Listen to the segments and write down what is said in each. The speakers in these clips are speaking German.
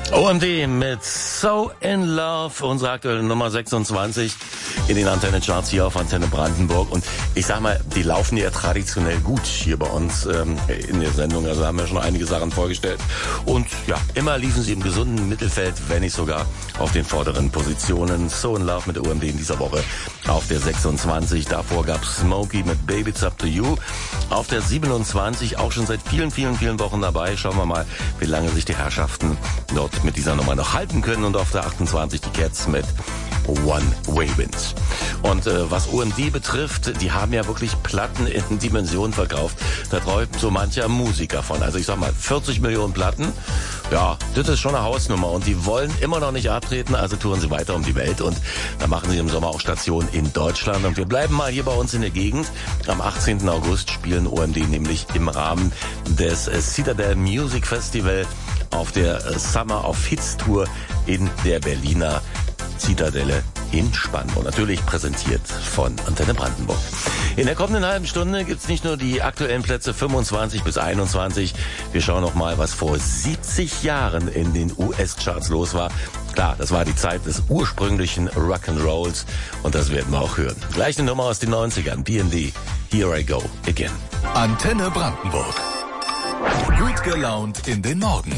OMD mit So in Love, unsere aktuelle Nummer 26 in den Antenne-Charts hier auf Antenne Brandenburg. Und ich sag mal, die laufen ja traditionell gut hier bei uns in der Sendung. Also haben wir schon einige Sachen vorgestellt. Und ja, immer liefen sie im gesunden Mittelfeld, wenn nicht sogar auf den vorderen Positionen. So in Love mit OMD in dieser Woche auf der 26. Davor gab's Smokey mit Baby It's Up to You. Auf der 27, auch schon seit vielen Wochen dabei. Schauen wir mal, wie lange sich die Herrschaften dort mit dieser Nummer noch halten können. Und auf der 28 die Cats mit One Way Wind. Und was OMD betrifft, die haben ja wirklich Platten in Dimensionen verkauft. Da träumt so mancher Musiker von. Also ich sag mal, 40 Millionen Platten. Ja, das ist schon eine Hausnummer. Und die wollen immer noch nicht abtreten, also touren sie weiter um die Welt. Und da machen sie im Sommer auch Station in Deutschland. Und wir bleiben mal hier bei uns in der Gegend. Am 18. August spielen OMD nämlich im Rahmen des Citadel Music Festival auf der Summer of Hits Tour in der Berliner Zitadelle in Spandau. Natürlich präsentiert von Antenne Brandenburg. In der kommenden halben Stunde gibt's nicht nur die aktuellen Plätze 25 bis 21. Wir schauen noch mal, was vor 70 Jahren in den US-Charts los war. Klar, das war die Zeit des ursprünglichen Rock'n'Rolls und das werden wir auch hören. Gleich eine Nummer aus den 90ern. BND, Here I Go Again. Antenne Brandenburg. Gut gelaunt in den Morgen.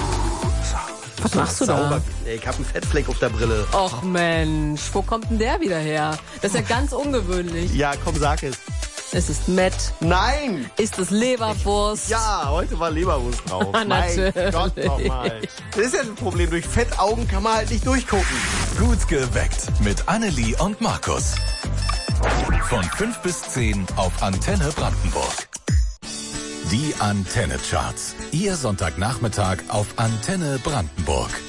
Was machst du da? Ich hab einen Fettfleck auf der Brille. Och Mensch, wo kommt denn der wieder her? Das ist ja ganz ungewöhnlich. Ja, komm, sag es. Ist es Met? Nein! Ist es Leberwurst? Ja, heute war Leberwurst drauf. Natürlich. Mein Gott nochmal. Das ist ja das Problem. Durch Fettaugen kann man halt nicht durchgucken. Gut geweckt mit Annelie und Markus. Von 5 bis 10 auf Antenne Brandenburg. Die Antenne Charts. Ihr Sonntagnachmittag auf Antenne Brandenburg.